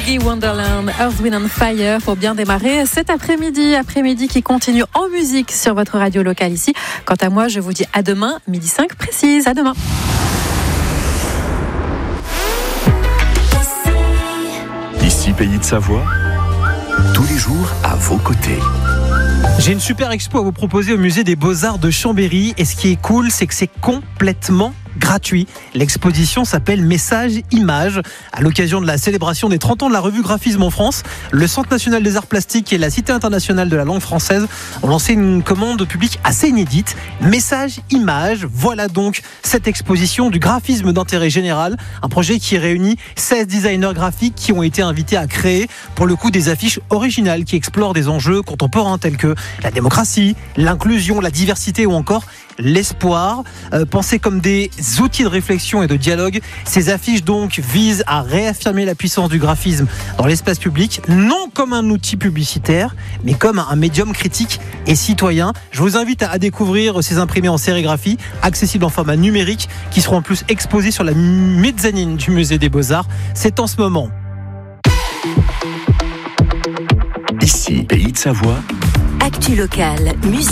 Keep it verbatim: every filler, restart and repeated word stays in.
Boogie Wonderland, Earth, Wind and Fire pour bien démarrer cet après-midi. Après-midi qui continue en musique sur votre radio locale ici. Quant à moi, je vous dis à demain, midi cinq précise. À demain. Ici, Pays de Savoie, tous les jours à vos côtés. J'ai une super expo à vous proposer au musée des Beaux-Arts de Chambéry. Et ce qui est cool, c'est que c'est complètement gratuit. L'exposition s'appelle Message Images. À l'occasion de la célébration des trente ans de la revue Graphisme en France, le Centre national des arts plastiques et la Cité internationale de la langue française ont lancé une commande publique assez inédite. Message Images. Voilà donc cette exposition du graphisme d'intérêt général. Un projet qui réunit seize designers graphiques qui ont été invités à créer, pour le coup, des affiches originales qui explorent des enjeux contemporains tels que la démocratie, l'inclusion, la diversité ou encore l'espoir. Euh, pensées comme des outils de réflexion et de dialogue, ces affiches donc visent à réaffirmer la puissance du graphisme dans l'espace public, non comme un outil publicitaire, mais comme un médium critique et citoyen. Je vous invite à découvrir ces imprimés en sérigraphie, accessibles en format numérique, qui seront en plus exposés sur la mezzanine du musée des Beaux-Arts. C'est en ce moment. Ici, Pays de Savoie. Actu locale, musique.